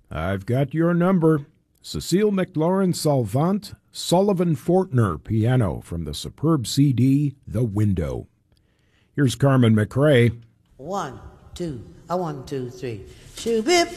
I've got your number. Cecile McLaurin Salvant, Sullivan Fortner piano from the superb CD, The Window. Here's Carmen McRae. 1, 2, 1, 2, 3. Shoo-bip.